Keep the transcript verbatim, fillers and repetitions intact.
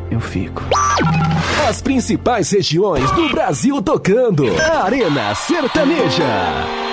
eu fico. As principais regiões do Brasil tocando. Arena Sertaneja.